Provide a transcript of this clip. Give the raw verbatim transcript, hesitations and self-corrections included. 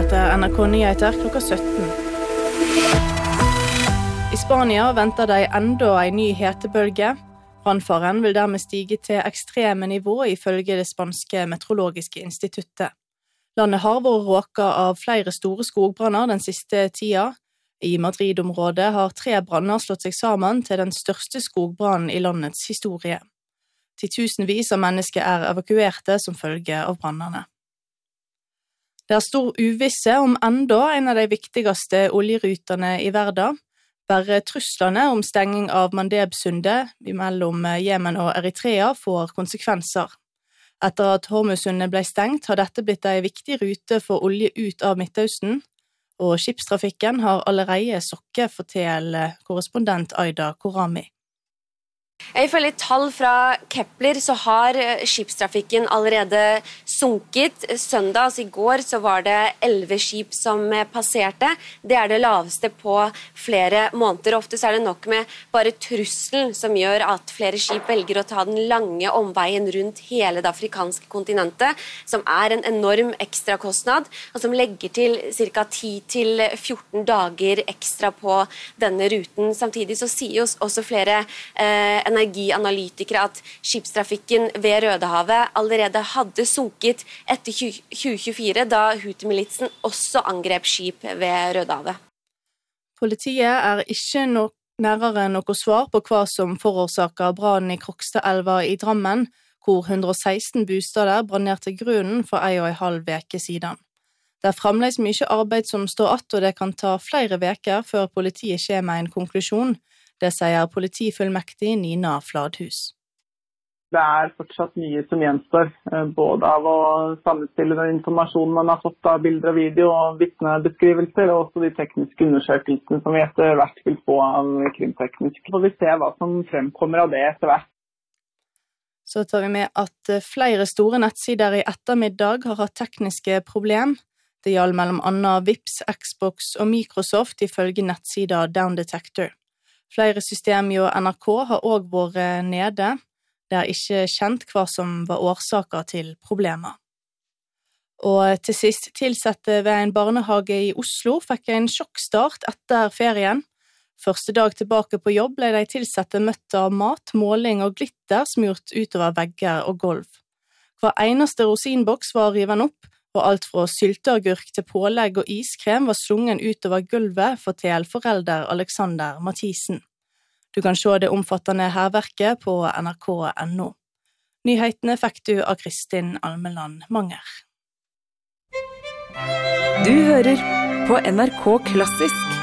etter N R K Nyheter klokka sytten. I Spania venter de enda en ny hetebølge. Brannfaren vil dermed stige til ekstreme nivå ifølge det spanske meteorologiske instituttet. Landet har vært råket av flere store skogbranner den siste tida. I Madrid-området har tre branner slått seg sammen til den største skogbrannen i landets historie. Titusenvis av mennesker er evakuerte som følge av brannene. Det er stor uvisse om enda en av de viktigste oljerutene i verden. Bare truslene om stenging av Mandeb-sundet mellom Jemen og Eritrea får konsekvenser. Etter at Hormuzsundet ble stengt, har dette blitt en viktig rute for olje ut av Midtøsten, og skipstrafikken har allerede sokket, forteller korrespondent Aida Korami. Ifølge tall fra Kepler så har skipstrafikken allerede sunket. Søndag, altså i går, så var det elleve skip som passerte. Det er det laveste på flere måneder. Ofte så er det nok med bare trusselen som gjør at flere skip velger å ta den lange omveien rundt hele det afrikanske kontinentet, som er en enorm ekstrakostnad, og som legger til ca. ti til fjorten dager ekstra på denne ruten. Samtidig så sier jo også flere eh, energianalytikere at skipstrafikken ved Rødehavet allerede hadde sunket etter tjue tjuefire, da Houthi-militsen også angrep skip ved Rødehavet. Politiet er ikke nok nærmere noe svar på hva som forårsaker brannen i Krokstadelva i Drammen, hvor hundre og seksten bostader brann ned til grunnen for en og en halv veke siden. Det er fremdeles mye arbeid som står att, og det kan ta flere veker før politiet kommer med en konklusjon. Det sier politifullmektig Nina Fladhus. Det er fortsatt mye som gjenstår, både av å sammenstille den informasjonen man har fått av bilder og video og vitnebeskrivelser, og også de tekniske undersøkelsene som vi etter hvert vil få av krimteknisk. Så vi ser hva som fremkommer av det etter hvert. Så tar vi med at flere store nettsider i ettermiddag har hatt tekniske problem. Det gjaldt mellom annet Vips, Xbox og Microsoft ifølge nettsida Down Detector. Flere systemer og N R K har også vært nede. Det er ikke kjent hva som var årsaker til problemer. Og til sist, tilsatte ved en barnehage i Oslo fikk en sjokkstart etter ferien. Første dag tilbake på jobb ble de tilsatte møtt av mat, måling og glitter smurt utover vegger og gulv. Hver eneste rosinboks var riven opp, og alt fra sylteagurk til pålegg og iskrem var slungen utover gulvet, forteller forelder Alexander Mathisen. Du kan se det omfattende herverket på N R K punktum N O. Nyhetene fikk du av Kristin Almeland Manger. Du hører på N R K Klassisk.